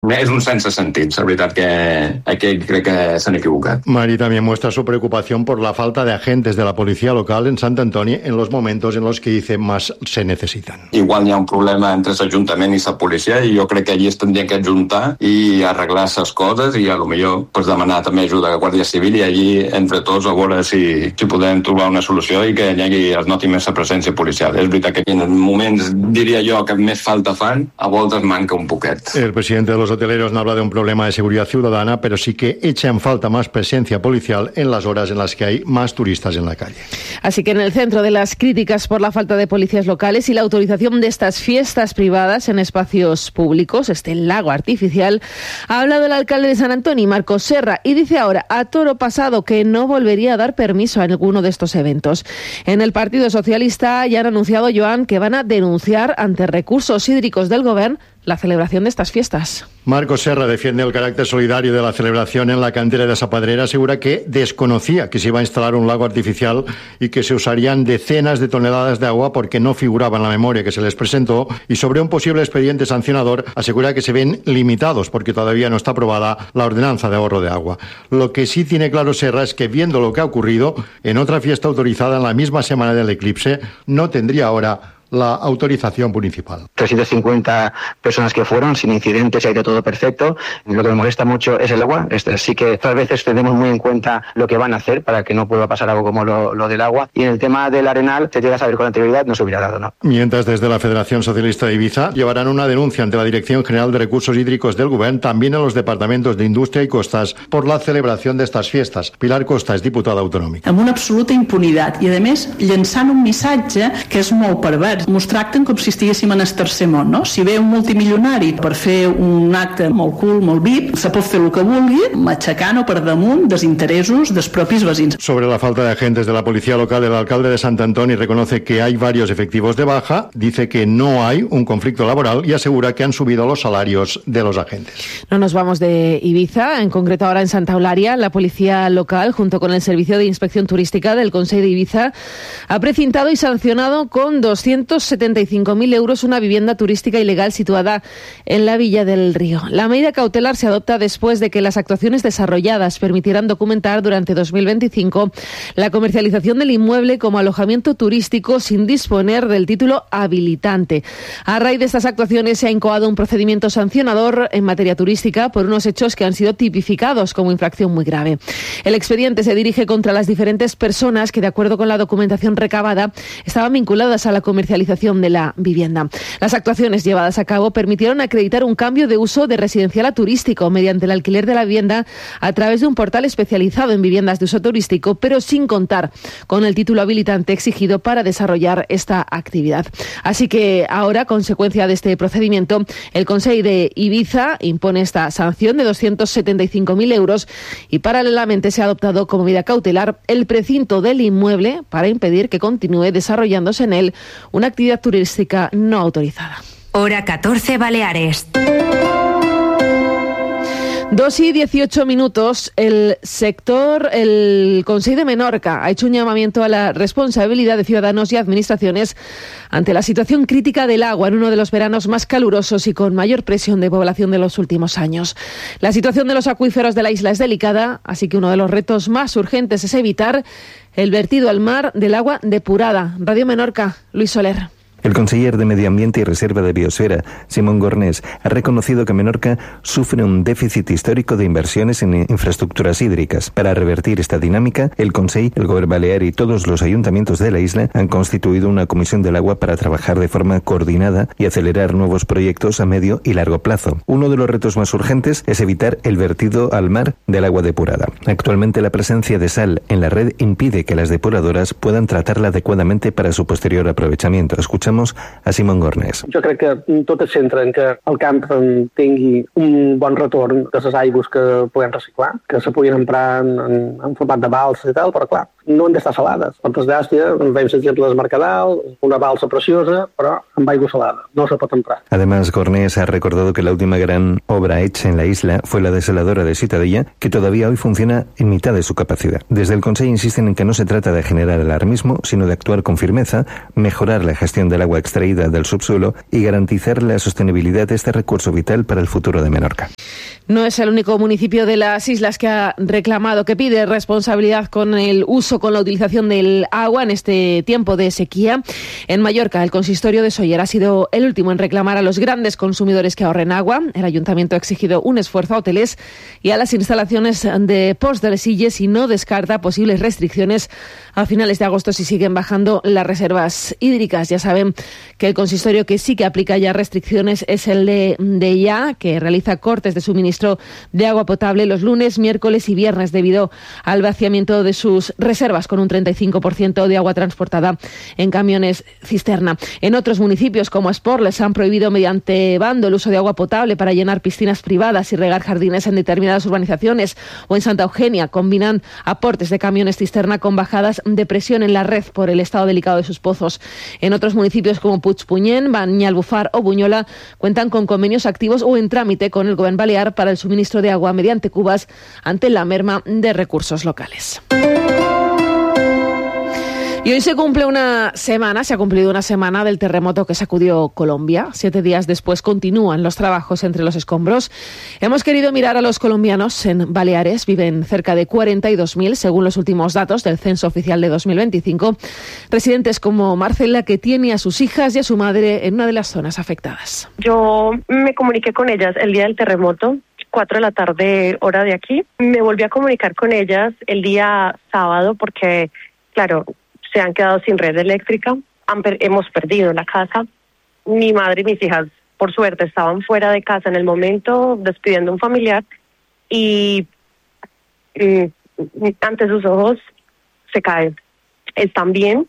És un sense sentit, la veritat que aquí crec que s'han equivocat. Mari también muestra su preocupación por la falta de agentes de la policía local en Sant Antoni en los momentos en los que dice más se necesitan. Igual hi ha un problema entre l'Ajuntament i la policia i jo crec que allí es tindrien que ajuntar i arreglar les coses i a lo millor pues, demanar també ajuda a la Guàrdia Civil i allí entre tots a veure si podem trobar una solució i que es noti més la presència policial. És veritat que en moments, diria jo, que més falta fan, a voltes manca un poquet. El presidente de los hoteleros no habla de un problema de seguridad ciudadana, pero sí que echa en falta más presencia policial en las horas en las que hay más turistas en la calle. Así que en el centro de las críticas por la falta de policías locales y la autorización de estas fiestas privadas en espacios públicos, este lago artificial, ha hablado el alcalde de Sant Antoni, Marcos Serra, y dice ahora a toro pasado que no volvería a dar permiso a alguno de estos eventos. En el Partido Socialista ya han anunciado, Joan, que van a denunciar ante recursos hídricos del Gobierno la celebración de estas fiestas. Marcos Serra defiende el carácter solidario de la celebración en la cantera de Zapadrera. Asegura que desconocía que se iba a instalar un lago artificial y que se usarían decenas de toneladas de agua porque no figuraba en la memoria que se les presentó. Y sobre un posible expediente sancionador, asegura que se ven limitados porque todavía no está aprobada la ordenanza de ahorro de agua. Lo que sí tiene claro Serra es que, viendo lo que ha ocurrido en otra fiesta autorizada en la misma semana del eclipse, no tendría ahora la autorización municipal. 350 personas que fueron sin incidentes, ha ido todo perfecto. Lo que me molesta mucho es el agua. Así que otras veces tenemos muy en cuenta lo que van a hacer para que no vuelva a pasar algo como lo del agua. Y en el tema del Arenal, se llega a saber con anterioridad, no se hubiera dado, ¿no? Mientras, desde la Federación Socialista de Ibiza llevarán una denuncia ante la Dirección General de Recursos Hídricos del Gobierno, también en los departamentos de Indústria y Costas, por la celebración de estas fiestas. Pilar Costa és diputada autonòmica. Amb una absoluta impunitat i, a més, llançant un missatge que és molt pervers. Ens tracten com si estiguéssim en el tercer món, no? Si ve un multimilionari per fer un acte molt cool, molt VIP, se pot fer el que vulgui, matxacant o per damunt dels interessos dels propis veïns. Sobre la falta de agentes de la policía local, el alcalde de Sant Antoni reconoce que hay varios efectivos de baja, dice que no hay un conflicto laboral y asegura que han subido los salarios de los agentes. No nos vamos de Ibiza, en concreto ahora en Santa Eulalia. La policía local, junto con el Servicio de Inspección Turística del Consell de Ibiza, ha precintado y sancionado con 275.000 euros una vivienda turística ilegal situada en la Villa del Río. La medida cautelar se adopta después de que las actuaciones desarrolladas permitieran documentar durante 2025 la comercialización del inmueble como alojamiento turístico sin disponer del título habilitante. A raíz de estas actuaciones se ha incoado un procedimiento sancionador en materia turística por unos hechos que han sido tipificados como infracción muy grave. El expediente se dirige contra las diferentes personas que, de acuerdo con la documentación recabada, estaban vinculadas a la comercialización de la vivienda. Las actuaciones llevadas a cabo permitieron acreditar un cambio de uso de residencial a turístico mediante el alquiler de la vivienda a través de un portal especializado en viviendas de uso turístico, pero sin contar con el título habilitante exigido para desarrollar esta actividad. Así que ahora, a consecuencia de este procedimiento, el Consell de Ibiza impone esta sanción de 275.000 euros y paralelamente se ha adoptado como medida cautelar el precinto del inmueble para impedir que continúe desarrollándose en él una actividad turística no autorizada. Hora 14, Baleares. 2:18. El Consell de Menorca ha hecho un llamamiento a la responsabilidad de ciudadanos y administraciones ante la situación crítica del agua en uno de los veranos más calurosos y con mayor presión de población de los últimos años. La situación de los acuíferos de la isla es delicada, así que uno de los retos más urgentes es evitar el vertido al mar del agua depurada. Radio Menorca, Luis Soler. El conseller de Medio Ambiente y Reserva de Biosfera, Simón Gornés, ha reconocido que Menorca sufre un déficit histórico de inversiones en infraestructuras hídricas. Para revertir esta dinámica, el Consell, el Gobierno Balear y todos los ayuntamientos de la isla han constituido una comisión del agua para trabajar de forma coordinada y acelerar nuevos proyectos a medio y largo plazo. Uno de los retos más urgentes es evitar el vertido al mar del agua depurada. Actualmente, la presencia de sal en la red impide que las depuradoras puedan tratarla adecuadamente para su posterior aprovechamiento. Escuchamos a Simón Gornés. Jo crec que tot es centra en que el camp tingui un bon retorn de les aigües que puguem reciclar, que se puguin emprar en format de vals i tal, però clar, no han d'estar salades. Per desgràcia, veiem l'exemple del Mercadal, una balsa preciosa, però amb aigua salada. No se pot emprar. Además, Gornés ha recordado que la última gran obra hecha en la isla fue la desaladora de Ciutadella, que todavía hoy funciona en mitad de su capacidad. Desde el Consejo insisten en que no se trata de generar alarmismo, sino de actuar con firmeza, mejorar la gestión del agua extraída del subsuelo y garantizar la sostenibilidad de este recurso vital para el futuro de Menorca. No es el único municipio de las islas que ha reclamado, que pide responsabilidad con el uso, con la utilización del agua en este tiempo de sequía. En Mallorca, el consistorio de Sóller ha sido el último en reclamar a los grandes consumidores que ahorren agua. El ayuntamiento ha exigido un esfuerzo a hoteles y a las instalaciones de Ports de les Illes y no descarta posibles restricciones a finales de agosto si siguen bajando las reservas hídricas. Ya saben que el consistorio que sí que aplica ya restricciones es el de Deià, que realiza cortes de suministro de agua potable los lunes, miércoles y viernes debido al vaciamiento de sus reservas, con un 35% de agua transportada en camiones cisterna. En otros municipios como Esport les han prohibido mediante bando el uso de agua potable para llenar piscinas privadas y regar jardines en determinadas urbanizaciones, o en Santa Eugenia combinan aportes de camiones cisterna con bajadas de presión en la red por el estado delicado de sus pozos. En otros municipios como Puigpunyent, Banyalbufar o Bunyola cuentan con convenios activos o en trámite con el Govern Balear para el suministro de agua mediante cubas ante la merma de recursos locales. Y hoy se ha cumplido una semana del terremoto que sacudió Colombia. 7 días después continúan los trabajos entre los escombros. Hemos querido mirar a los colombianos en Baleares. Viven cerca de 42.000, según los últimos datos del censo oficial de 2025. Residentes como Marcela, que tiene a sus hijas y a su madre en una de las zonas afectadas. Yo me comuniqué con ellas el día del terremoto, 4 de la tarde, hora de aquí. Me volví a comunicar con ellas el día sábado porque, claro, se han quedado sin red eléctrica, hemos perdido la casa. Mi madre y mis hijas, por suerte, estaban fuera de casa en el momento despidiendo a un familiar y ante sus ojos se caen. Están bien,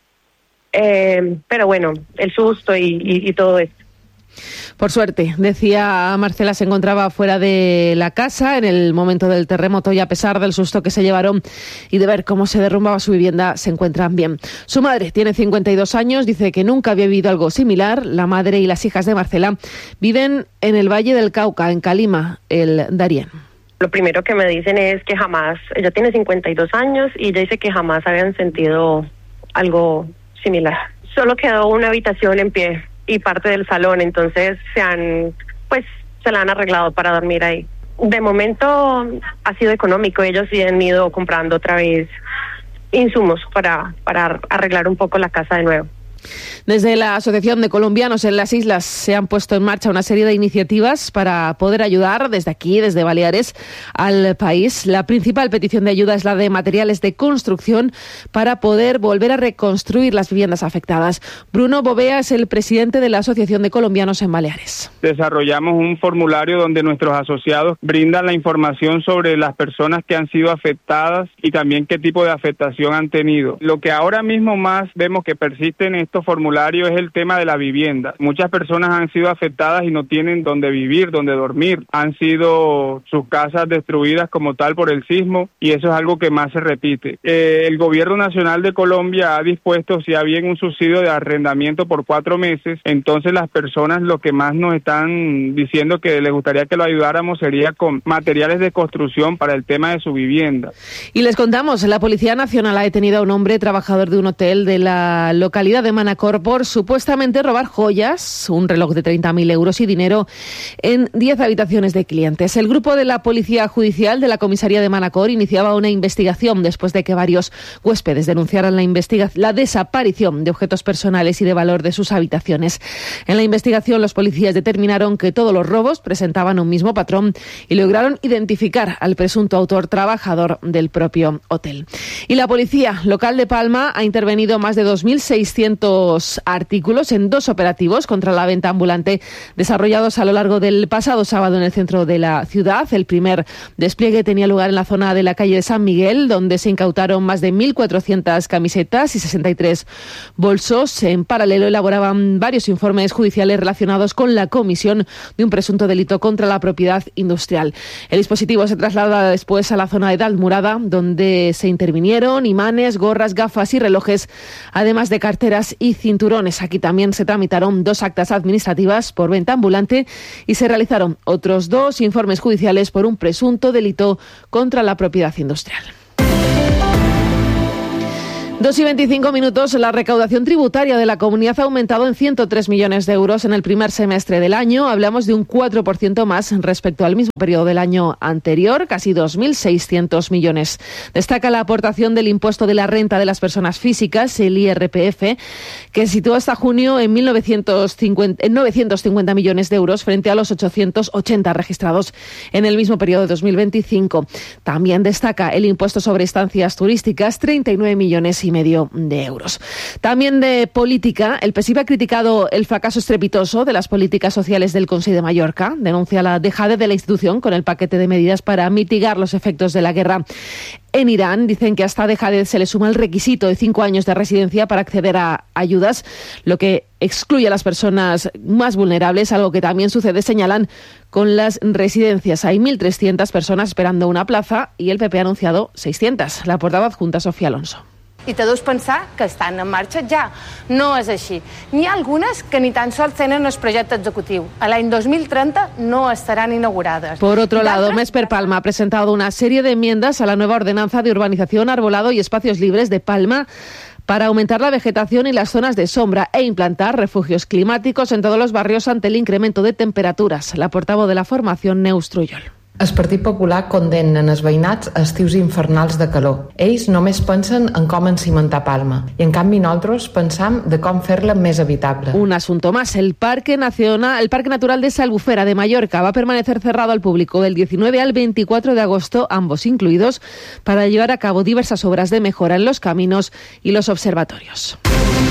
pero bueno, el susto y todo esto. Por suerte, decía Marcela, se encontraba fuera de la casa en el momento del terremoto y a pesar del susto que se llevaron y de ver cómo se derrumbaba su vivienda, se encuentran bien. Su madre tiene 52 años, dice que nunca había vivido algo similar. La madre y las hijas de Marcela viven en el Valle del Cauca, en Calima, el Darién. Lo primero que me dicen es que jamás, ella tiene 52 años y ella dice que jamás habían sentido algo similar. Solo quedó una habitación en pie y parte del salón, entonces se la han arreglado para dormir ahí. De momento ha sido económico, ellos sí han ido comprando otra vez insumos para arreglar un poco la casa de nuevo. Desde la Asociación de Colombianos en las Islas se han puesto en marcha una serie de iniciativas para poder ayudar desde aquí, desde Baleares, al país. La principal petición de ayuda es la de materiales de construcción para poder volver a reconstruir las viviendas afectadas. Bruno Bovea es el presidente de la Asociación de Colombianos en Baleares. Desarrollamos un formulario donde nuestros asociados brindan la información sobre las personas que han sido afectadas y también qué tipo de afectación han tenido. Lo que ahora mismo más vemos que persiste en estos formularios es el tema de la vivienda. Muchas personas han sido afectadas y no tienen dónde vivir, dónde dormir. Han sido sus casas destruidas como tal por el sismo y eso es algo que más se repite. El Gobierno Nacional de Colombia ha dispuesto, si hay bien, un subsidio de arrendamiento por 4 meses. Entonces las personas lo que más nos están diciendo que les gustaría que lo ayudáramos sería con materiales de construcción para el tema de su vivienda. Y les contamos, la Policía Nacional ha detenido a un hombre trabajador de un hotel de la localidad de Manacor por supuestamente robar joyas, un reloj de 30.000 euros y dinero en 10 habitaciones de clientes. El grupo de la Policía Judicial de la Comisaría de Manacor iniciaba una investigación después de que varios huéspedes denunciaran la desaparición de objetos personales y de valor de sus habitaciones. En la investigación, los policías determinaron que todos los robos presentaban un mismo patrón y lograron identificar al presunto autor trabajador del propio hotel. Y la Policía Local de Palma ha intervenido más de 2.600 200 artículos en 2 operativos contra la venta ambulante desarrollados a lo largo del pasado sábado en el centro de la ciudad. El primer despliegue tenía lugar en la zona de la calle de San Miguel, donde se incautaron más de 1.400 camisetas y 63 bolsos. En paralelo elaboraban varios informes judiciales relacionados con la comisión de un presunto delito contra la propiedad industrial. El dispositivo se traslada después a la zona de Dalmurada, donde se intervinieron imanes, gorras, gafas y relojes, además de carteras y cinturones. Aquí también se tramitaron 2 actas administrativas por venta ambulante y se realizaron otros 2 informes judiciales por un presunto delito contra la propiedad industrial. 2:25. La recaudación tributaria de la comunidad ha aumentado en 103 millones de euros en el primer semestre del año. Hablamos de un 4% más respecto al mismo periodo del año anterior, casi 2.600 millones. Destaca la aportación del impuesto de la renta de las personas físicas, el IRPF, que situó hasta junio en 950 millones de euros frente a los 880 registrados en el mismo periodo de 2025. También destaca el impuesto sobre estancias turísticas, 39 millones y medio de euros. También de política, el PSIV ha criticado el fracaso estrepitoso de las políticas sociales del Consell de Mallorca. Denuncia la dejadez de la institución con el paquete de medidas para mitigar los efectos de la guerra en Irán. Dicen que a esta dejadez se le suma el requisito de 5 años de residencia para acceder a ayudas, lo que excluye a las personas más vulnerables, algo que también sucede, señalan, con las residencias. Hay 1.300 personas esperando una plaza y el PP ha anunciado 600. La portavoz adjunta Sofía Alonso. I te deus pensar que estan en marxa ja. No és així. N'hi ha algunes que ni tan sols tenen el projecte executiu. A l'any 2030 no estaran inaugurades. Por otro lado, Mesper Palma ha presentado una serie de enmiendas a la nueva ordenanza de urbanización, arbolado y espacios libres de Palma para aumentar la vegetación y las zonas de sombra e implantar refugios climáticos en todos los barrios ante el incremento de temperaturas. La portavoz de la formación, Neus Trullol. El Partit Popular condemnen els veïnats a estius infernals de calor. Ells només pensen en com encimentar Palma i en canvi nosaltres pensam de com fer-la més habitable. Un asunto más. El Parque Natural de Albufera de Mallorca va a permanecer cerrado al público del 19 al 24 de agosto, ambos incluidos, para llevar a cabo diversas obras de mejora en los caminos y los observatorios.